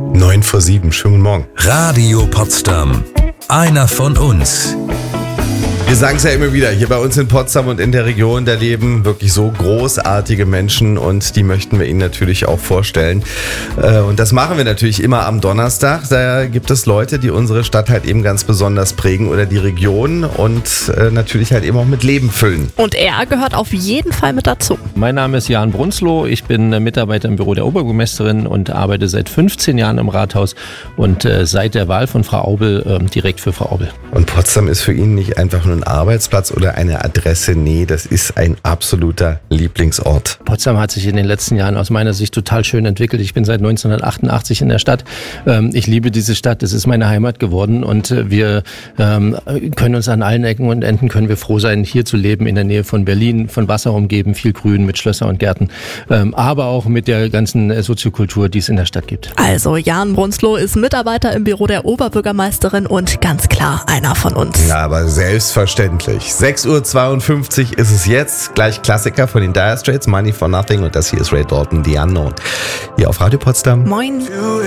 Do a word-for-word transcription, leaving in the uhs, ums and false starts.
Neun vor sieben, schönen guten Morgen. Radio Potsdam. Einer von uns. Wir sagen es ja immer wieder, hier bei uns in Potsdam und in der Region, da leben wirklich so großartige Menschen und die möchten wir Ihnen natürlich auch vorstellen. Und das machen wir natürlich immer am Donnerstag. Da gibt es Leute, die unsere Stadt halt eben ganz besonders prägen oder die Region und natürlich halt eben auch mit Leben füllen. Und er gehört auf jeden Fall mit dazu. Mein Name ist Jan Brunzloh, ich bin Mitarbeiter im Büro der Oberbürgermeisterin und arbeite seit fünfzehn Jahren im Rathaus und seit der Wahl von Frau Aubel direkt für Frau Aubel. Und Potsdam ist für ihn nicht einfach nur ein Arbeitsplatz oder eine Adresse, nee, das ist ein absoluter Lieblingsort. Potsdam hat sich in den letzten Jahren aus meiner Sicht total schön entwickelt. Ich bin seit neunzehnhundertachtundachtzig in der Stadt. Ich liebe diese Stadt, es ist meine Heimat geworden und wir können uns an allen Ecken und Enden können wir froh sein, hier zu leben, in der Nähe von Berlin, von Wasser umgeben, viel Grün mit Schlössern und Gärten, aber auch mit der ganzen Soziokultur, die es in der Stadt gibt. Also Jan Brunzloh ist Mitarbeiter im Büro der Oberbürgermeisterin und ganz klar einer von uns. Ja, aber selbstverständlich. sechs Uhr zweiundfünfzig ist es jetzt. Gleich Klassiker von den Dire Straits, Money for Nothing. Und das hier ist Ray Dalton, The Unknown. Hier auf Radio Potsdam. Moin.